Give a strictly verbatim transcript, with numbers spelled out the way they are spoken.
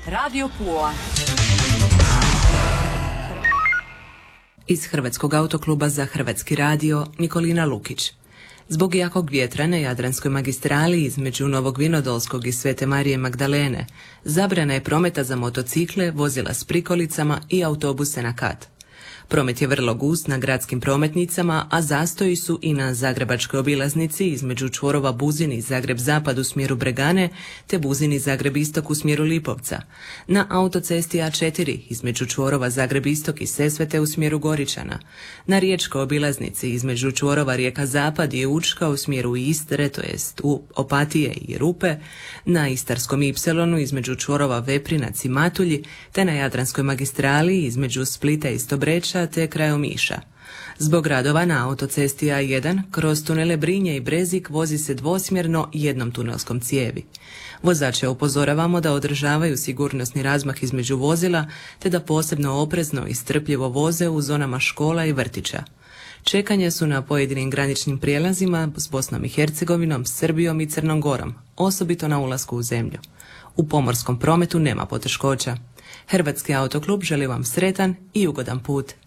Radio Pula. Iz Hrvatskog autokluba za Hrvatski radio Nikolina Lukić. Zbog jakog vjetra na Jadranskoj magistrali između Novog Vinodolskog i Svete Marije Magdalene zabrana je prometa za motocikle, vozila s prikolicama i autobuse na kat. Promet je vrlo gust na gradskim prometnicama, a zastoji su i na zagrebačkoj obilaznici između čvorova Buzin i Zagreb Zapad u smjeru Bregane, te Buzin i Zagreb Istok u smjeru Lipovca. Na autocesti A četiri između čvorova Zagreb Istok i Sesvete u smjeru Goričana. Na riječkoj obilaznici između čvorova Rijeka Zapad i Učka u smjeru Istre, to jest u Opatije i Rupe. Na Istarskom Ipsilonu između čvorova Veprinac i Matulji, te na Jadranskoj magistrali između Splita i Stobreća te kraj Omiša. Zbog radova na autocesti A jedan kroz tunele Brinje i Brezik vozi se dvosmjerno jednom tunelskom cijevi. Vozače upozoravamo da održavaju sigurnosni razmak između vozila te da posebno oprezno i strpljivo voze u zonama škola i vrtića. Čekanja su na pojedinim graničnim prijelazima s Bosnom i Hercegovinom, Srbijom i Crnom Gorom, osobito na ulasku u zemlju. U pomorskom prometu nema poteškoća. Hrvatski autoklub želi vam sretan i ugodan put.